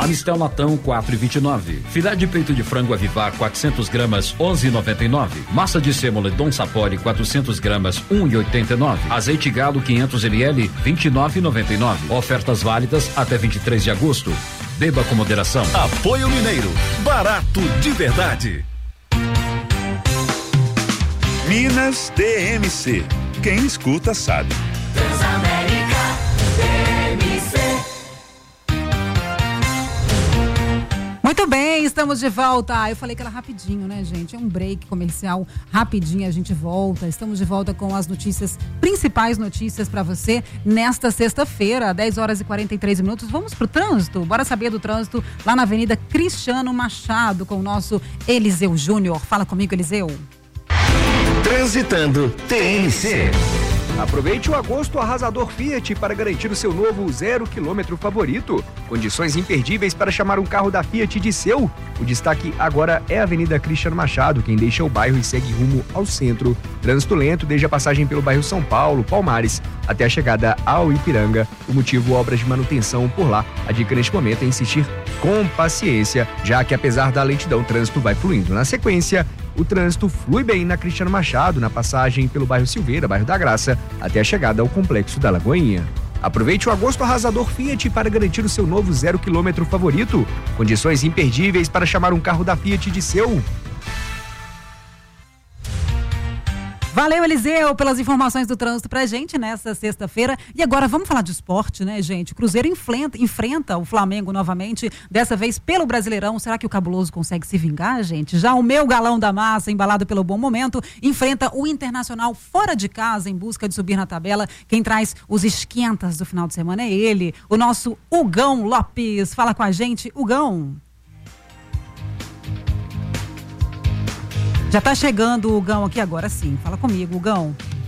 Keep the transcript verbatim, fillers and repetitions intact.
Mistel latão quatro e vinte e nove. Filé de peito de frango Avivar quatrocentos gramas onze e noventa e nove. Massa de sêmola Dom Sapori quatrocentos gramas um e oitenta e nove. Azeite Galo quinhentos mililitros vinte e nove e noventa e nove. Ofertas válidas até vinte e três de agosto. Beba com moderação. Apoio Mineiro, barato de verdade. Minas D M C. Quem escuta sabe. Transamérica D M C. Muito bem, estamos de volta. Eu falei que era rapidinho, né, gente? É um break comercial rapidinho, a gente volta. Estamos de volta com as notícias, principais notícias para você nesta sexta-feira, dez horas e quarenta e três minutos. Vamos pro trânsito? Bora saber do trânsito lá na Avenida Cristiano Machado com o nosso Eliseu Júnior. Fala comigo, Eliseu. Transitando T N C. Aproveite o agosto arrasador Fiat para garantir o seu novo zero quilômetro favorito. Condições imperdíveis para chamar um carro da Fiat de seu. O destaque agora é a Avenida Cristiano Machado, quem deixa o bairro e segue rumo ao centro. Trânsito lento desde a passagem pelo bairro São Paulo, Palmares, até a chegada ao Ipiranga. O motivo, obras de manutenção por lá. A dica neste momento é insistir com paciência, já que apesar da lentidão, o trânsito vai fluindo. Na sequência, o trânsito flui bem na Cristiano Machado, na passagem pelo bairro Silveira, bairro da Graça, até a chegada ao Complexo da Lagoinha. Aproveite o agosto arrasador Fiat para garantir o seu novo zero quilômetro favorito. Condições imperdíveis para chamar um carro da Fiat de seu. Valeu, Eliseu, pelas informações do trânsito pra gente nessa sexta-feira. E agora vamos falar de esporte, né, gente? O Cruzeiro enfrenta, enfrenta o Flamengo novamente, dessa vez pelo Brasileirão. Será que o Cabuloso consegue se vingar, gente? Já o meu galão da massa, embalado pelo bom momento, enfrenta o Internacional fora de casa em busca de subir na tabela. Quem traz os esquentas do final de semana é ele, o nosso Hugão Lopes. Fala com a gente, Hugão. Já tá chegando o Hugão aqui agora sim. Fala comigo, Hugão.